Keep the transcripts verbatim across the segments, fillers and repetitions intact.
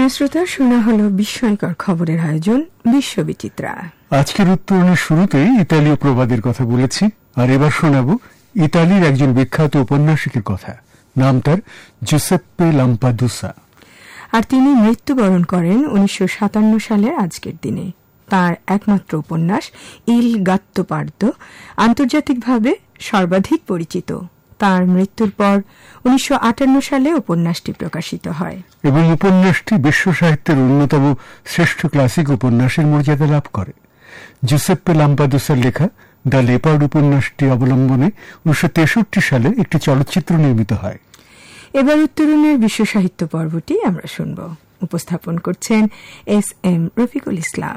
প্রিয় শ্রোতা, শোনা হলো বিস্ময়কর খবরের আয়োজন বিশ্ববিচিত্রা। আজকের উত্তরণের শুরুতেই ইতালীয় প্রবাদের কথা বলেছি, আর এবার শোনাব ইতালির একজন বিখ্যাত ঔপন্যাসিকের কথা। নাম তার জুসেপ্পে লাম্পাদুসা, আর তিনি মৃত্যুবরণ করেন উনিশশো সাতান্ন সালের আজকের দিনে। তার একমাত্র উপন্যাস ইল গাত্তোপার্দো আন্তর্জাতিকভাবে সর্বাধিক পরিচিত। তার মৃত্যুর পর উনিশশো আটান্ন সালে উপন্যাসটি প্রকাশিত হয় এবং উপন্যাসটি বিশ্ব সাহিত্যের অন্যতম শ্রেষ্ঠ ক্লাসিক উপন্যাসের মর্যাদা লাভ করে। জুসেপ্পে লাম্পাদুসার লেখা দ্য লেপার্ড উপন্যাসটি অবলম্বনে উনিশশো তেষট্টি সালে একটি চলচ্চিত্র নির্মিত হয়। এবার উত্তরণের বিশ্ব সাহিত্য পর্বটি আমরা শুনব। উপস্থাপন করছেন S M Rafiqul Islam.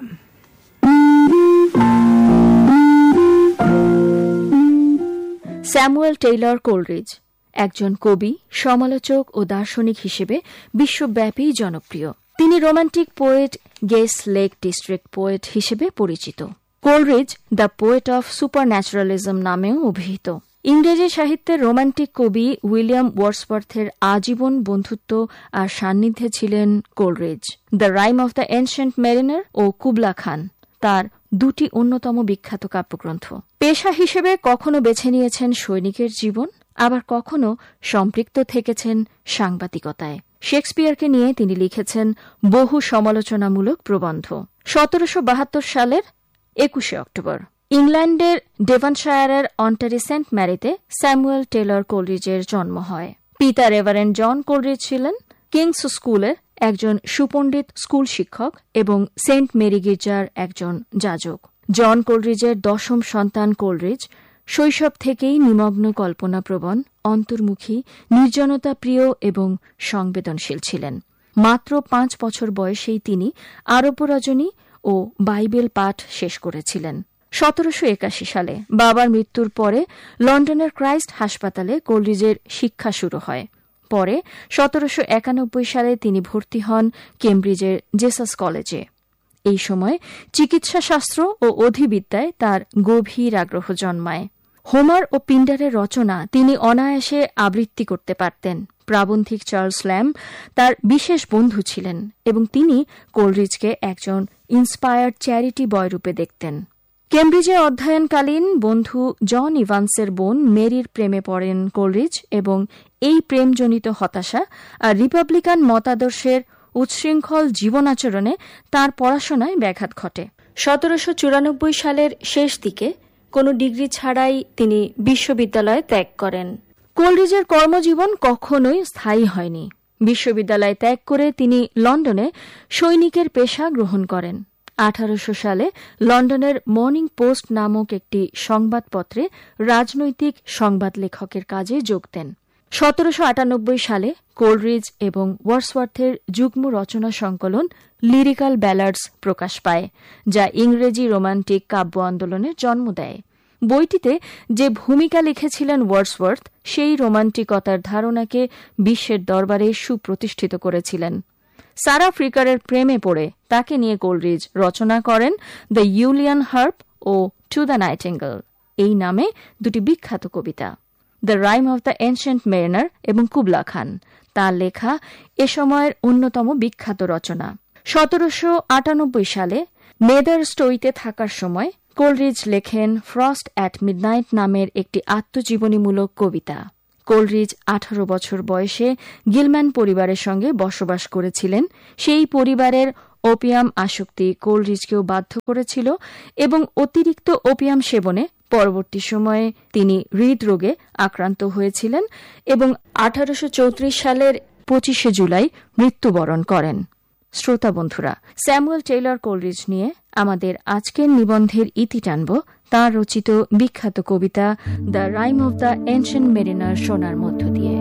Samuel Taylor Coleridge একজন কবি, সমালোচক ও দার্শনিক হিসেবে বিশ্বব্যাপী জনপ্রিয়। তিনি romantic poet, guess lake district poet হিসেবে পরিচিত। কোলরিজ দ্য পোয়েট অফ সুপারন্যাচারালিজম নামেও অভিহিত। ইংরেজি সাহিত্যের রোমান্টিক কবি উইলিয়াম ওয়ার্ডসওয়ার্থের আজীবন বন্ধুত্ব আর সান্নিধ্যে ছিলেন Coleridge. The rhyme of the ancient mariner O Kubla খান তার দুটি অন্যতম বিখ্যাত কাব্যগ্রন্থ। পেশা হিসেবে কখনো বেছে নিয়েছেন সৈনিকের জীবন, আবার কখনো সম্পৃক্ত থেকেছেন সাংবাদিকতায়। শেক্সপিয়ারকে নিয়ে তিনি লিখেছেন বহু সমালোচনামূলক প্রবন্ধ। সতেরোশো বাহাত্তর সালের একুশে অক্টোবর ইংল্যান্ডের ডেভনশায়ারের অন্টারি সেন্ট ম্যারিতে স্যামুয়েল টেইলর কোলরিজের জন্ম হয়। পিতা রেভারেন্ড জন কোলরিজ ছিলেন কিংস স্কুলের একজন সুপণ্ডিত স্কুল শিক্ষক এবং সেন্ট মেরি গির্জার একজন যাজক। জন কোলরিজের দশম সন্তান কোলরিজ শৈশব থেকেই নিমগ্ন, কল্পনাপ্রবণ, অন্তর্মুখী, নির্জনতা প্রিয় এবং সংবেদনশীল ছিলেন। মাত্র পাঁচ বছর বয়সেই তিনি আরব্য রজনী ও বাইবেল পাঠ শেষ করেছিলেন। সতেরোশো একাশি সালে বাবার মৃত্যুর পরে লন্ডনের ক্রাইস্ট হাসপাতালে কোলরিজের শিক্ষা শুরু হয়। পরে সতেরোশো একানব্বই সালে তিনি ভর্তি হন কেমব্রিজের জেসাস কলেজে। এই সময় চিকিৎসাশাস্ত্র ও অধিবিদ্যায় তার গভীর আগ্রহ জন্মায়। হোমার ও পিন্ডারের রচনা তিনি অনায়াসে আবৃত্তি করতে পারতেন। প্রাবন্ধিক চার্লস ল্যাম তার বিশেষ বন্ধু ছিলেন এবং তিনি কোলরিজকে একজন ইন্সপায়ার্ড চ্যারিটি বয় রূপে দেখতেন। কেমব্রিজে অধ্যয়নকালীন বন্ধু জন ইভান্সের বোন মেরির প্রেমে পড়েন কোলরিজ এবং এই প্রেমজনিত হতাশা আর রিপাবলিকান মতাদর্শের উচ্ছৃঙ্খল জীবনাচরণে তাঁর পড়াশোনায় ব্যাঘাত ঘটে। সতেরোশো চুরানব্বই সালের শেষ দিকে কোনো ডিগ্রি ছাড়াই তিনি বিশ্ববিদ্যালয় ত্যাগ করেন। কোলরিজের কর্মজীবন কখনোই স্থায়ী হয়নি। বিশ্ববিদ্যালয় ত্যাগ করে তিনি লন্ডনে সৈনিকের পেশা গ্রহণ করেন। আঠারোশো সালে লন্ডনের মর্নিং পোস্ট নামক একটি সংবাদপত্রে রাজনৈতিক সংবাদ লেখকের কাজে যোগ দেন। সতেরোশো আটানব্বই সালে কোলরিজ এবং ওয়ার্ডসওয়ার্থের যুগ্ম রচনা সংকলন লিরিক্যাল ব্যালাডস প্রকাশ পায়, যা ইংরেজি রোমান্টিক কাব্য আন্দোলনের জন্ম দেয়। বইটিতে যে ভূমিকা লিখেছিলেন ওয়ার্ডসওয়ার্থ সেই রোমান্টিকতার ধারণাকে বিশ্বের দরবারে সুপ্রতিষ্ঠিত করেছিলেন। সারা ফ্রিকারের প্রেমে পড়ে তাকে নিয়ে কোলরিজ রচনা করেন the ইউলিয়ান harp O to the nightingale এই নামে দুটি বিখ্যাত কবিতা। The rhyme of the ancient mariner এবং কুবলা খান তাঁর লেখা এ সময়ের অন্যতম বিখ্যাত রচনা। সতেরোশো আটানব্বই সালে নেদারস্টোইতে থাকার সময় কোলরিজ লেখেন ফ্রস্ট অ্যাট মিডনাইট নামের একটি আত্মজীবনীমূলক কবিতা। কোলরিজ আঠারো বছর বয়সে গিলম্যান পরিবারের সঙ্গে বসবাস করেছিলেন। সেই পরিবারের ওপিয়াম আসক্তি কোলরিজকেও বাধ্য করেছিল এবং অতিরিক্ত ওপিয়াম সেবনে পরবর্তী সময়ে তিনি হৃদরোগে আক্রান্ত হয়েছিলেন এবং আঠারোশো চৌত্রিশ সালের পঁচিশে জুলাই মৃত্যুবরণ করেন। শ্রোতা বন্ধুরা, স্যামুয়েল টেইলর কোলরিজ নিয়ে আমাদের আজকের নিবন্ধের ইতি টানব তাঁর রচিত বিখ্যাত কবিতা the rhyme of the ancient mariner শোনার মধ্য দিয়ে।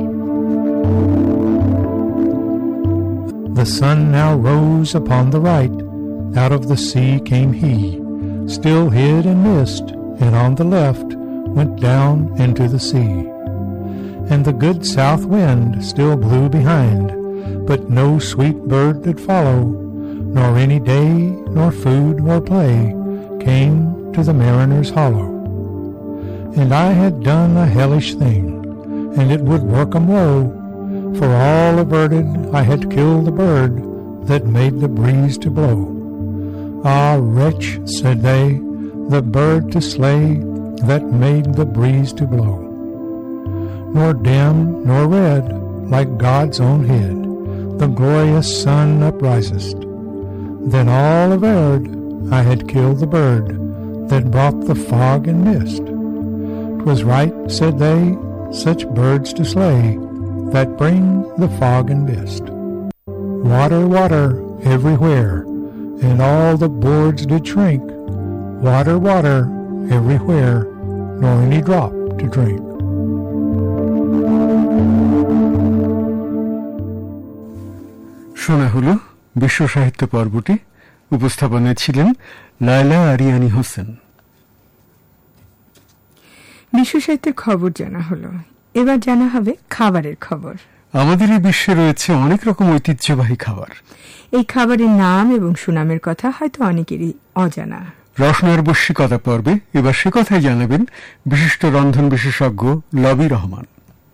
The sun now rose upon the right, out of the sea came he, still hid in mist, and on the left went down into the sea. And the good south wind still blew behind, but no sweet bird did follow, nor any day, nor food, or play came to the mariner's hollow. And I had done a hellish thing, and it would work 'em woe, for all averted I had killed the bird that made the breeze to blow. Ah, wretch, said they, the bird to slay that made the breeze to blow. Nor dim nor red, like God's own head, the glorious sun uprisest. Then all averred I had killed the bird that brought the fog and mist. 'Twas right, said they, such birds to slay that bring the fog and mist. Water, water, everywhere, and all the boards did shrink. Water, water, everywhere, nor any drop to drink. শোনা হলো বিশ্ব সাহিত্য পর্বটি। উপস্থাপনায় ছিলেন লায়লা আরিয়ানি হোসেন। বিশ্ব সাহিত্যের খবর জানা হলো, এবার জানা হবে খাবারের খবর। আমাদের এই বিশ্বে রয়েছে অনেক রকম ঐতিহ্যবাহী খাবার। এই খাবারের নাম এবং সুনামের কথা হয়তো অনেকেরই অজানা। রসনার বশিকতা পর্বে এবার সে কথাই জানাবেন বিশিষ্ট রন্ধন বিশেষজ্ঞ লবি রহমান।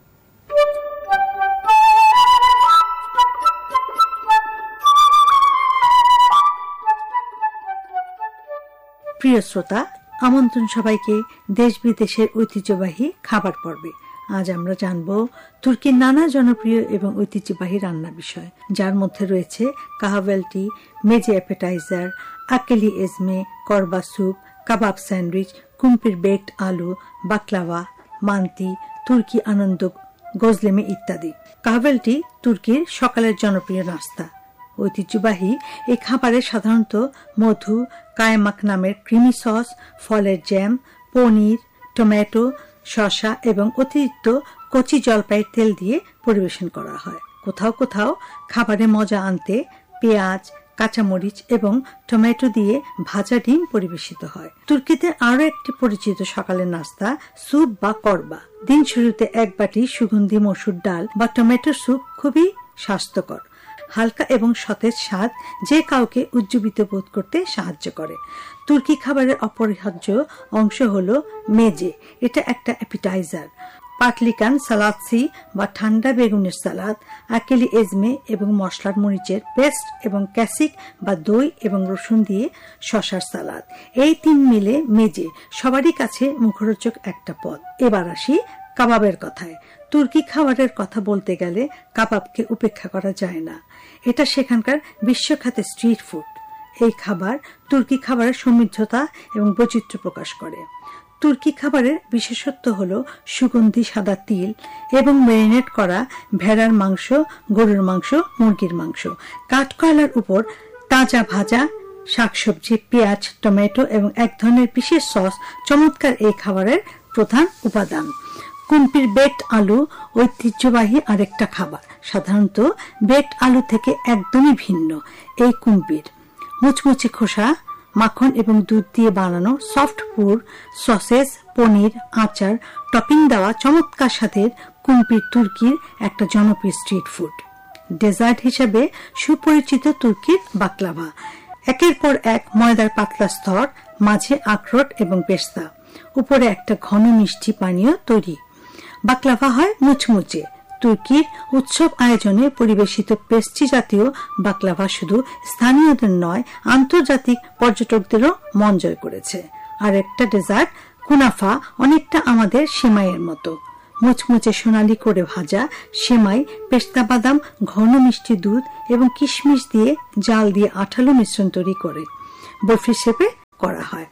প্রিয় শ্রোতা, আমন্ত্রণ সবাইকে দেশ বিদেশের ঐতিহ্যবাহী খাবার পর্বে। আজ আমরা জানব তুর্কির নানা জনপ্রিয় এবং ঐতিহ্যবাহী রান্না বিষয়, যার মধ্যে রয়েছে কাহাভেলটি, মেজে অ্যাপেটাইজার, আকেলি এজমে, করবা স্যুপ, কাবাব স্যান্ডউইচ, কুম্পির বেকড আলু, বাকলাভা, মান্তি, তুর্কি আনন্দ, গজলেমে ইত্যাদি। কাহাভেলটি তুর্কির সকালের জনপ্রিয় নাস্তা। ঐতিহ্যবাহী এই খাবারে সাধারণত মধু, কায়মাক নামের ক্রিমি সস, ফলের জ্যাম, পনির, টমেটো, শসা এবং অতিরিক্ত কচি জলপাইয়ের তেল দিয়ে পরিবেশন করা হয়। কোথাও কোথাও খাবারে মজা আনতে পেঁয়াজ, কাঁচামরিচ এবং টমেটো দিয়ে ভাজা ডিম পরিবেশিত হয়। তুর্কিতে আরো একটি পরিচিত সকালের নাস্তা স্যুপ বা করবা। দিন শুরুতে এক বাটি সুগন্ধি মসুর ডাল বা টমেটো স্যুপ খুবই স্বাস্থ্যকর। হালকা এবং সতেজ স্বাদ যে কাউকে উজ্জীবিত বোধ করতে সাহায্য করে। তুর্কি খাবারের অপরিহার্য অংশ হল মেজে। এটা একটা অ্যাপিটাইজার। পাটলিকান সালাদসি বা ঠান্ডা বেগুনের সালাদ, আকেলি এজমে এবং মশলার মরিচের পেস্ট এবং ক্যাসিক বা দই এবং রসুন দিয়ে শসার সালাদ, এই তিন মিলে মেজে সবারই কাছে মুখরোচক একটা পদ। এবার আসি কাবাবের কথায়। তুর্কি খাবারের কথা বলতে গেলে কাবাবকে উপেক্ষা করা যায় না। এটা সেখানকার বিশ্বখ্যাত স্ট্রিট ফুড। এই খাবার তুর্কি খাবারের সমৃদ্ধতা এবং বৈচিত্র্য প্রকাশ করে। তুর্কি খাবারের বিশেষত্ব হল সুগন্ধি সাদা তিল এবং ম্যারিনেট করা ভেড়ার মাংস, গরুর মাংস, মুরগির মাংস, কাঠকয়লার উপর তাজা ভাজা শাকসবজি, পেঁয়াজ, টমেটো এবং এক ধরনের বিশেষ সস চমৎকার এই খাবারের প্রধান উপাদান। কুম্পির বেকড আলু ঐতিহ্যবাহী আরেকটা খাবার। সাধারণত বেকড আলু থেকে একদমই ভিন্ন এই কুম্পির। মুচমুচে খোসা, মাখন এবং দুধ দিয়ে বানানো সফট পুর, সসেজ, পনির, আচার, টপিং দেওয়া চমৎকার স্বাদের কুম্পির তুর্কির একটা জনপ্রিয় স্ট্রিট ফুড। ডেজার্ট হিসেবে সুপরিচিত তুর্কির বাকলাভা। একের পর এক ময়দার পাতলা স্তর, মাঝে আখরোট এবং পেস্তা, উপরে একটা ঘন মিষ্টি পানীয় তৈরি। বাকলাভা হয় মুচমুচে। তুর্কির উৎসব আয়োজনে পরিবেশিত পেস্ট্রি জাতীয় বাকলাভা শুধু স্থানীয়দের নয়, আন্তর্জাতিক পর্যটকদেরও মন জয় করেছে। আর একটা ডেজার্ট কুনাফা অনেকটা আমাদের সেমাইয়ের মতো। মুচমুচে সোনালি করে ভাজা সেমাই পেস্তা বাদাম, ঘন মিষ্টি দুধ এবং কিশমিশ দিয়ে জাল দিয়ে আঠালো মিশ্রণ তৈরি করে বরফি শেপে করা হয়।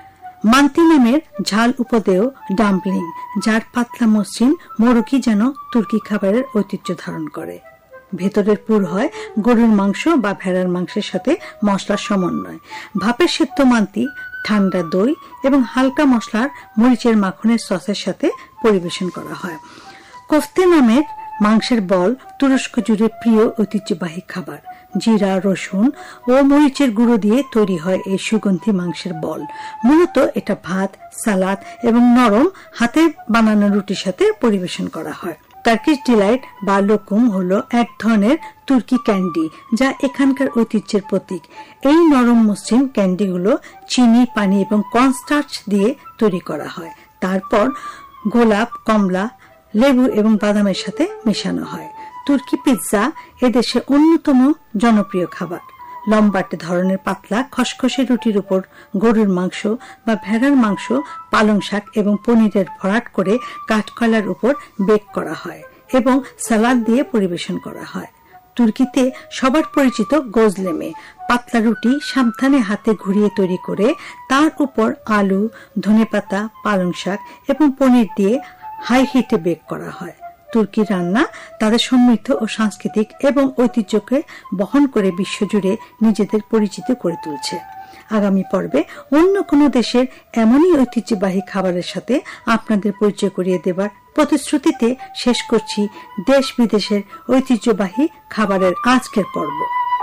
মান্তি নামের ঝাল উপদেয় ডাম্পলিং, যার পাতলা মসৃণ মোরকি যেন তুর্কি খাবারের ঐতিহ্য ধারণ করে। ভেতরের পুর হয় গরুর মাংস বা ভেড়ার মাংসের সাথে মশলার সমন্বয়। ভাপের সেদ্ধ মান্তি ঠান্ডা দই এবং হালকা মশলার মরিচের মাখনের সসের সাথে পরিবেশন করা হয়। কোফতে নামের মাংসের বল তুরস্ক জুড়ে প্রিয় ঐতিহ্যবাহী খাবার। জিরা, রসুন ও মরিচের গুঁড়ো দিয়ে তৈরি হয় এই সুগন্ধি মাংসের বল। মূলত এটা ভাত, সালাদ এবং নরম হাতে বানানো রুটির সাথে পরিবেশন করা হয়। টার্কিশ ডিলাইট বা লোকুম হলো এক ধরনের তুর্কি ক্যান্ডি, যা এখানকার ঐতিহ্যের প্রতীক। এই নরম মসৃণ ক্যান্ডিগুলো চিনি, পানি এবং কর্নস্টার্চ দিয়ে তৈরি করা হয়। তারপর গোলাপ, কমলা, লেবু এবং বাদামের সাথে মেশানো হয়। তুর্কি পিৎজা এদেশে অন্যতম জনপ্রিয় খাবার। লম্বাটে ধরনের পাতলা খসখসে রুটির উপর গরুর মাংস বা ভেড়ার মাংস, পালং শাক এবং পনিরের ভরাট করে কাঠকয়লার উপর বেক করা হয় এবং সালাদ দিয়ে পরিবেশন করা হয়। তুর্কিতে সবার পরিচিত গোজলেমে পাতলা রুটি সাবধানে হাতে ঘুরিয়ে তৈরি করে তার উপর আলু, ধনেপাতা, পালং শাক এবং পনির দিয়ে হাই হিটে বেক করা হয়। তুর্কি রান্না তাদের সমৃদ্ধ ও সাংস্কৃতিক এবং ঐতিহ্যকে বহন করে বিশ্বজুড়ে নিজেদের পরিচিত করে তুলছে। আগামী পর্বে অন্য কোনো দেশের এমনই ঐতিহ্যবাহী খাবারের সাথে আপনাদের পরিচয় করিয়ে দেবার প্রতিশ্রুতিতে শেষ করছি দেশ বিদেশের ঐতিহ্যবাহী খাবারের আজকের পর্ব।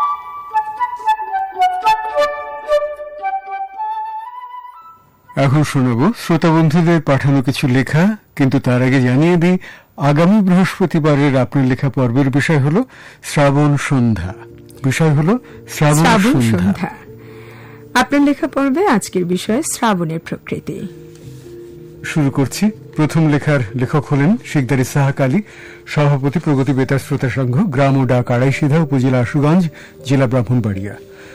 এখন শোনাবো শ্রোতা বন্ধুদের পাঠানো কিছু লেখা, কিন্তু তার আগে জানিয়ে দিই আগামী বৃহস্পতিবারের আপনার লেখা পর্বের বিষয় হলো শ্রাবণ সন্ধ্যা। বিষয় হলো শ্রাবণ সন্ধ্যা। আপনার লেখা পর্বে আজকের বিষয় শ্রাবণের প্রকৃতি। শুরু করছি। প্রথম লেখার লেখক হলেন শিকদার ইসহাক আলী, সভাপতি প্রগতি বেতার শ্রোতা সংঘ, গ্রাম ও ডাক আড়াইসিধা, উপজেলা আশুগঞ্জ, জেলা ব্রাহ্মণবাড়িয়া।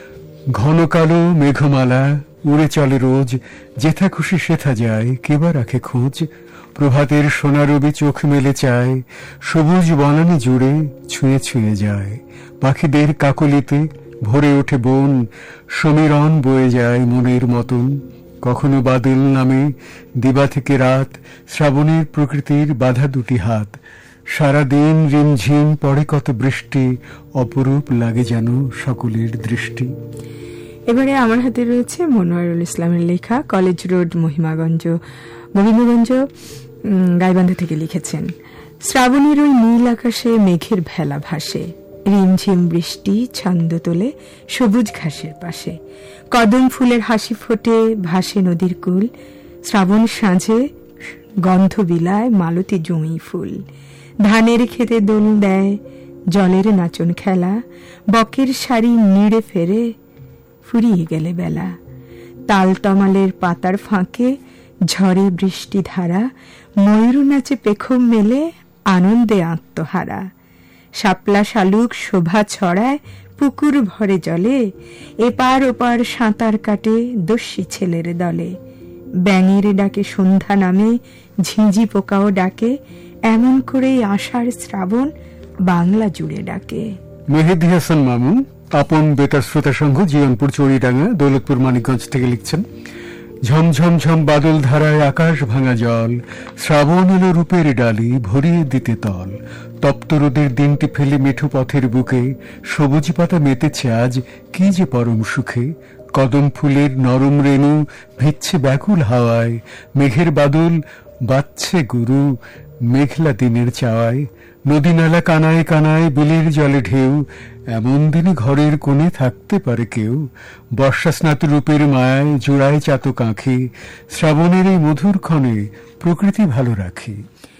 ঘন কালো মেঘমালা উড়ে চলে রোজ, যেথা খুশি সেথা যায়, কেবা রাখে খোঁজ। প্রভাতের সোনারবি চোখ মেলে চায়, সবুজ বনানী জুড়ে ছুঁয়ে ছুঁয়ে যায়। পাখিদের কাকলিতে ভরে ওঠে বন, সমীরণ বয়ে যায় মনের মতন। কখনো বাদল নামে দিবা থেকে রাত, শ্রাবণের প্রকৃতির বাধা দুটি হাত। সারাদিন রিমঝিম পড়ে কত বৃষ্টি, অপরূপ লাগে যেন সকলের দৃষ্টি। এবারে আমার হাতে রয়েছে মনোয়ারুল ইসলামের লেখা, কলেজ রোড, মহিমাগঞ্জ, গোবিন্দগঞ্জ, গাইবান্ধা থেকে লিখেছেন। শ্রাবণের ওই নীল আকাশে মেঘের ভেলা ভাসে, রিমঝিম বৃষ্টি ছন্দ তোলে সবুজ ঘাসের পাশে। কদম ফুলের হাসি ফোটে ভাসে নদীর কুল, শ্রাবণ সাঁঝে গন্ধ বিলায় মালতী জুঁই ফুল। ধানের খেতে দোল দেয় জলের নাচন খেলা, বকের শাড়ি নিড়ে ফেরে ফুরিয়ে গেলে বেলা। তাল তমালের পাতার ফাঁকে ঝড়ে বৃষ্টি ধারা, ময়ূর নাচে পেখম মেলে আনন্দে আত্মহারা। শাপলা শালুক শোভা ছড়ায় পুকুর ভরে জলে, এপার ওপার সাঁতার কাটে দস্যি ছেলের দলে। ব্যাঙের ডাকে সন্ধ্যা নামে, ঝিঁঝি পোকাও ডাকে, এমন করেই আষাঢ় শ্রাবণ বাংলা জুড়ে ডাকে। মেহেদী হাসান মামুন, আপন বেতার শ্রোতা সংঘ, জীবনপুর, চড়িডাঙ্গা, দৌলতপুর, মানিকগঞ্জ থেকে লিখছেন। ঝমঝম ঝম বাদল ধারায় আকাশ ভাঙা জল, শ্রাবণ এলো রূপের ডালি ভরিয়ে দিতে তল। তপ্ত রোদের দিনটি ফেলে মেঠো পথের বুকে, সবুজ পাতা মেতেছে আজ কি যে পরম সুখে। কদম ফুলের নরম রেণু ভিজছে ব্যাকুল হাওয়ায়, মেঘের বাদল বাজছে গুরু মেঘলা দিনের চাওয়ায়। নদী নালা কানায় কানায় বিলের জলে ঢেউ, এমন দিনে ঘরের কোণে থাকতে পারে কেউ। বর্ষা স্নাত রূপের মায়ায় জোড়ায় চাতক আঁখি, শ্রাবণের এই মধুর ক্ষণে প্রকৃতি ভালো রাখি।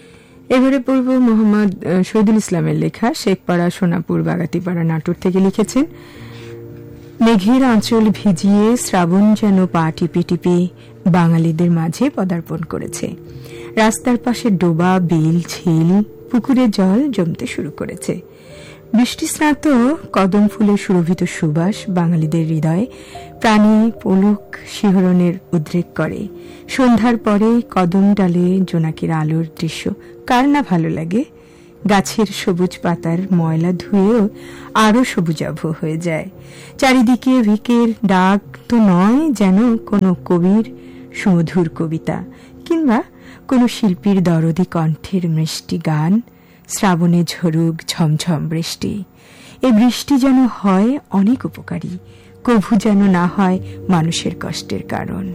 এবারে পূর্ব মোহাম্মদ শহীদুল ইসলামের লেখা, শেখপাড়া, সোনাপুর, বাগাতিপাড়া, নাটোর থেকে লিখেছেন। মেঘের আঁচল ভিজিয়ে শ্রাবণ যেন পা টিপি টিপি বাঙালিদের মাঝে পদার্পণ করেছে। রাস্তার পাশে ডোবা, বিল, ঝিল, পুকুরে জল জমতে শুরু করেছে। বৃষ্টিস্নাত কদম ফুলের সুরভিত সুবাস বাঙালিদের হৃদয়ে প্রাণী পলক শিহরণের উদ্রেক করে। সন্ধ্যার পরে কদম ডালে জোনাকির আলোর দৃশ্য কার না ভালো লাগে। গাছের সবুজ পাতার ময়লা ধুয়েও আরো সবুজাভ হয়ে যায়। চারিদিকে ভিকের ডাক তো নয় যেন কোনো কবির সুমধুর কবিতা, কিংবা কোনো শিল্পীর দরদি কণ্ঠের মিষ্টি গান। শ্রাবণে ঝরুক ঝমঝম বৃষ্টি, এই বৃষ্টি যেন হয় অনেক উপকারী, কভু যেন না হয় মানুষের কষ্টের কারণ।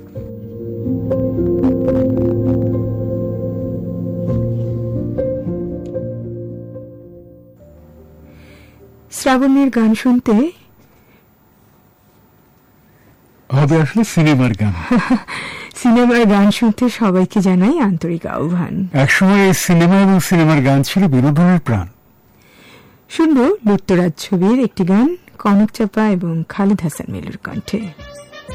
শ্রাবণের গান শুনতে হবে আসলে সিনেমার গান। সিনেমার গান শুনতে সবাইকে জানাই আন্তরিক আহ্বান। একসময় এই সিনেমা এবং সিনেমার গান ছিল বিনোদনের প্রাণ। শুনব লুট্তরাজ ছবির একটি গান, কনক চাপা এবং খালিদ হাসান মিলুর কণ্ঠে।